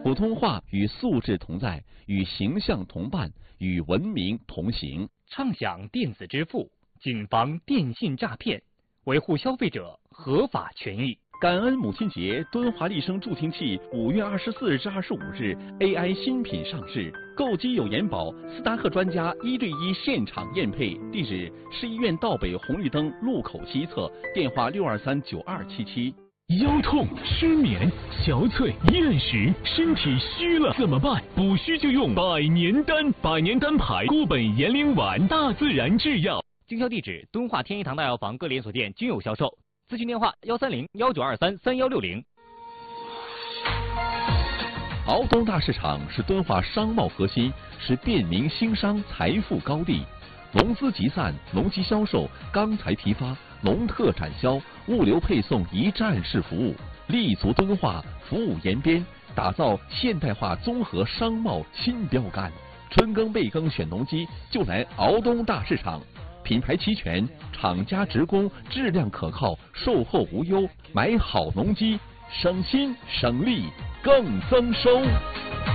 普通话与素质同在，与形象同伴，与文明同行。 畅享电子支付，谨防电信诈骗，维护消费者合法权益。 感恩母亲节，敦华丽声助听器5月24日至25日 AI 新品上市，购机有延保，斯达克专家1对1现场验配。地址：市医院道北红绿灯路口西侧，电话6239277。 腰痛、失眠、憔悴、厌食，身体虚了怎么办？补虚就用百年丹，百年丹牌固本延龄丸，大自然制药。 经销地址：敦化天一堂大药房各连锁店均有销售。咨询电话130-1923-3160。 敖东大市场是敦化商贸核心，是便民兴商财富高地。农资集散、农机销售、钢材批发、农特产销、物流配送一站式服务，立足敦化，服务延边，打造现代化综合商贸新标杆。春耕备耕选农机，就来敖东大市场。品牌齐全，厂家直供，质量可靠，售后无忧。买好农机，省心省力更增收。